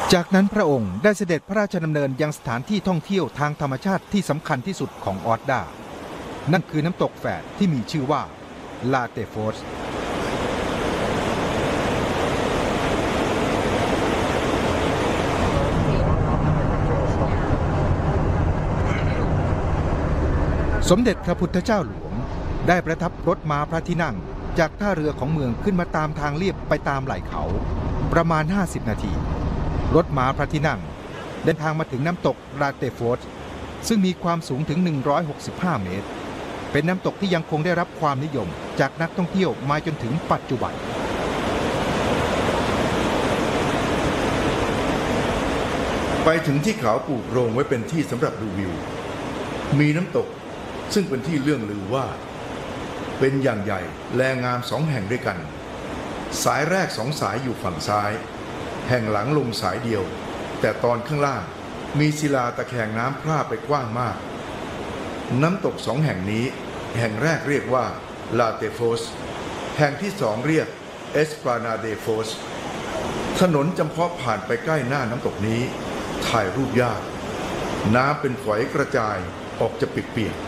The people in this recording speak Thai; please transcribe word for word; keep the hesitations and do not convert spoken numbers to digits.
จากนั้นพระองค์ได้เสด็จพระราชดำเนินยังสถานที่ท่องเที่ยวทางธรรมชาติที่สำคัญที่สุดของออร์ดานั่นคือน้ำตกแฝดที่มีชื่อว่าลาเตโฟสสมเด็จพระพุทธเจ้าหลวงได้ประทับรถม้าพระที่นั่งจากท่าเรือของเมืองขึ้นมาตามทางเลียบไปตามไหล่เขาประมาณห้าสิบนาทีรถม้าพระที่นั่งเดินทางมาถึงน้ำตกลาเตโฟสซึ่งมีความสูงถึงหนึ่งร้อยหกสิบห้าเมตรเป็นน้ำตกที่ยังคงได้รับความนิยมจากนักท่องเที่ยวมาจนถึงปัจจุบันไปถึงที่เขาปลูกโรงไว้เป็นที่สำหรับดูวิวมีน้ำตกซึ่งเป็นที่เรื่องลือว่าเป็นอย่างใหญ่แลงามสองแห่งด้วยกันสายแรกสองสายอยู่ฝั่งซ้ายแห่งหลังลงสายเดียวแต่ตอนข้างล่างมีศิลาตะแคงน้ำพร่าไปกว้างมากน้ำตกสองแห่งนี้แห่งแรกเรียกว่าลาเตโฟสแห่งที่สองเรียกเอสปลานาเดโฟสถนนจำเพาะผ่านไปใกล้หน้าน้ำตกนี้ถ่ายรูปยากน้ำเป็นฝอยกระจายออกจะเปียกๆ